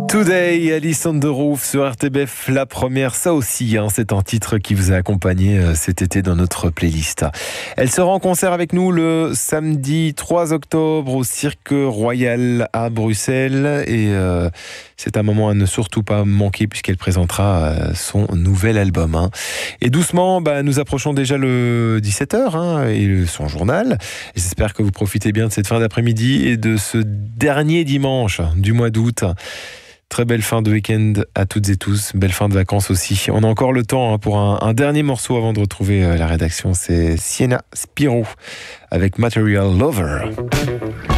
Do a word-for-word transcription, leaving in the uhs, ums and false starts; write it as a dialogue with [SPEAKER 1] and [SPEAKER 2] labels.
[SPEAKER 1] Today, Alice on the Roof sur R T B F, la première, ça aussi, hein, c'est un titre qui vous a accompagné euh, cet été dans notre playlist. Elle sera en concert avec nous le samedi trois octobre au Cirque Royal à Bruxelles et euh, c'est un moment à ne surtout pas manquer puisqu'elle présentera euh, son nouvel album. Hein. Et doucement, bah, nous approchons déjà le dix-sept heures hein, et son journal. Et j'espère que vous profitez bien de cette fin d'après-midi et de ce dernier dimanche du mois d'août. Très belle fin de week-end à toutes et tous, belle fin de vacances aussi. On a encore le temps hein, pour un, un dernier morceau avant de retrouver euh, la rédaction, c'est Sienna Spiro avec Material Lover.